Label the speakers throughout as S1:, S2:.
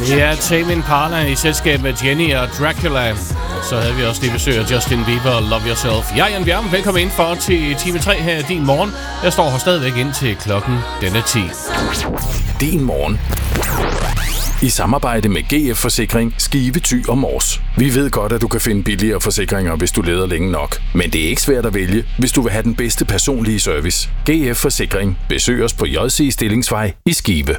S1: Ja, Tame Impala i selskab med Jenny og Dracula. Så havde vi også lige besøg af Justin Bieber og Love Yourself. Jeg er Jan Bjerg, velkommen ind for til time 3 her i Din Morgen. Jeg står her stadigvæk ind til klokken denne 10.
S2: Din Morgen. I samarbejde med GF Forsikring, Skive, Thy og Mors. Vi ved godt, at du kan finde billigere forsikringer, hvis du leder længe nok. Men det er ikke svært at vælge, hvis du vil have den bedste personlige service. GF Forsikring. Besøg os på JC Stillingsvej i Skive.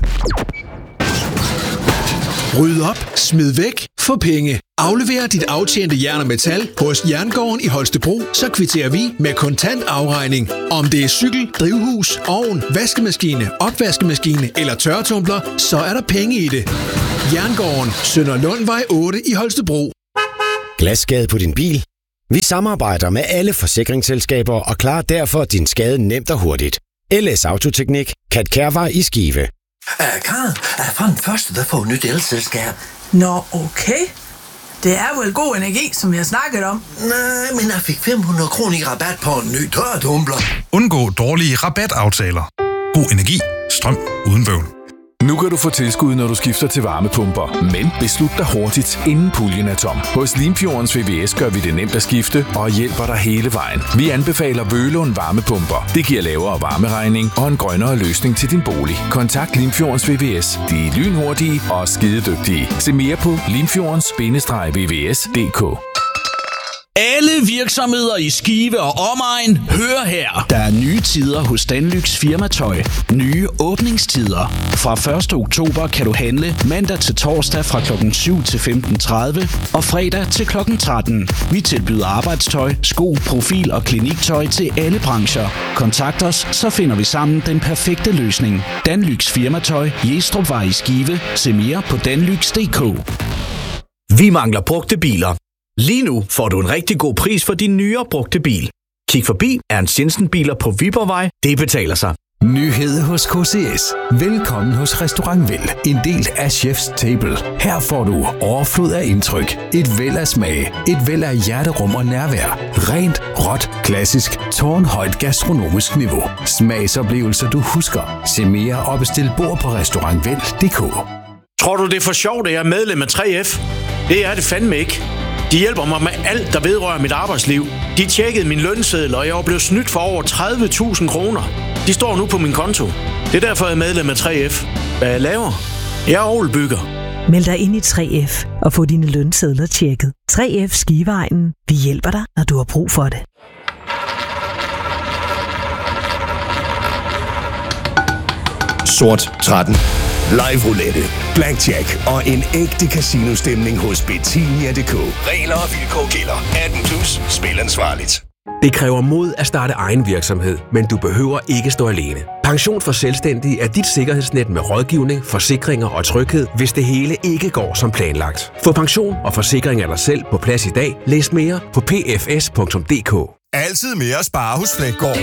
S3: Ryd op, smid væk, få penge. Aflever dit aftjente jern og metal hos Jerngården i Holstebro, så kvitterer vi med kontant afregning. Om det er cykel, drivhus, ovn, vaskemaskine, opvaskemaskine eller tørretumbler, så er der penge i det. Jerngården, Sønder Lundvej 8 i Holstebro.
S4: Glasskade på din bil? Vi samarbejder med alle forsikringsselskaber og klarer derfor din skade nemt og hurtigt. LS Autoteknik, Kat Kærvej i Skive.
S5: Karen, er fra den første, der får et nyt elselskab.
S6: Nå, okay. Det er vel god energi, som vi har snakket om.
S5: Nej, men jeg fik 500 kroner i rabat på en ny tørretumbler.
S7: Undgå dårlige rabataftaler. God energi. Strøm uden bøvl.
S2: Nu kan du få tilskud, når du skifter til varmepumper. Men beslut dig hurtigt, inden puljen er tom. Hos Limfjordens VVS gør vi det nemt at skifte og hjælper dig hele vejen. Vi anbefaler Vølund varmepumper. Det giver lavere varmeregning og en grønnere løsning til din bolig. Kontakt Limfjordens VVS. De er lynhurtige og skidedygtige. Se mere på limfjordens-vvs.dk.
S8: Alle virksomheder i Skive og omegn, hør her. Der er nye tider hos Danlyx Firmatøj. Nye åbningstider. Fra 1. oktober kan du handle mandag til torsdag fra kl. 7 til 15.30 og fredag til kl. 13. Vi tilbyder arbejdstøj, sko, profil og kliniktøj til alle brancher. Kontakt os, så finder vi sammen den perfekte løsning. Danlyx Firmatøj, Jestrupvej i Skive. Se mere på danlyx.dk.
S9: Vi mangler brugte biler. Lige nu får du en rigtig god pris for din nyere brugte bil. Kig forbi Ernst Jensen Biler på Viborgvej. Det betaler sig.
S10: Nyhed hos KCS. Velkommen hos Restaurant Vel, en del af Chef's Table. Her får du overflod af indtryk, et væld af smag, et væld af hjerterum og nærvær. Rent, råt, klassisk, tårnhøjt gastronomisk niveau. Smagsoplevelser du husker. Se mere og bestil bord på restaurantvel.dk.
S9: Tror du, det er for sjovt, at jeg er medlem af 3F? Det er det fandme ikke. De hjælper mig med alt, der vedrører mit arbejdsliv. De tjekkede min lønseddel, og jeg er blevet snydt for over 30.000 kroner. De står nu på min konto. Det er derfor, jeg er medlem af 3F. Hvad jeg laver? Jeg er orgelbygger.
S11: Meld dig ind i 3F og få dine lønsedler tjekket. 3F Skiveegnen. Vi hjælper dig, når du har brug for det.
S12: Sort 13. Live roulette, blackjack og en ægte casino-stemning hos Betinia.dk. Regler og vilkår gælder. 18+. Spil ansvarligt.
S13: Det kræver mod at starte egen virksomhed, men du behøver ikke stå alene. Pension for Selvstændige er dit sikkerhedsnet med rådgivning, forsikringer og tryghed, hvis det hele ikke går som planlagt. Få pension og forsikring af dig selv på plads i dag. Læs mere på pfs.dk.
S14: Altid mere at spare hos Fleggaard.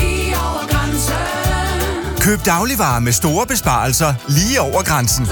S14: Køb dagligvarer med store besparelser lige over grænsen.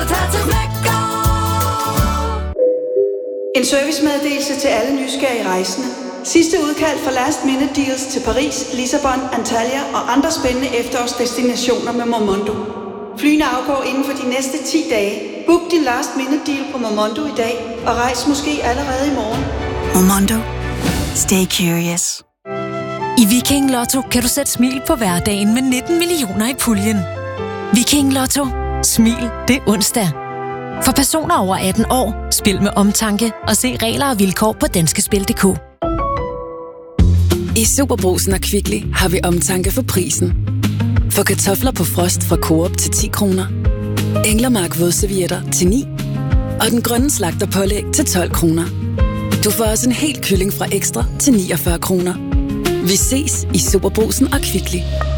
S15: En servicemeddelelse til alle nysgerrige rejsende. Sidste udkald for last minute deals til Paris, Lissabon, Antalya og andre spændende efterårsdestinationer med Momondo. Flyene afgår inden for de næste 10 dage. Book din last minute deal på Momondo i dag og rejs måske allerede i morgen.
S16: Momondo. Stay curious.
S17: I Viking Lotto kan du sætte smil på hverdagen med 19 millioner i puljen. Viking Lotto. Smil, det er onsdag. For personer over 18 år, spil med omtanke og se regler og vilkår på danskespil.dk.
S18: I Superbrugsen og Kvickly har vi omtanke for prisen. For kartofler på frost fra Coop til 10 kroner. Englermark vådservietter til 9. Og den grønne slagterpålæg til 12 kroner. Du får også en hel kylling fra Ekstra til 49 kroner. Vi ses i Superbrugsen og Kvickly.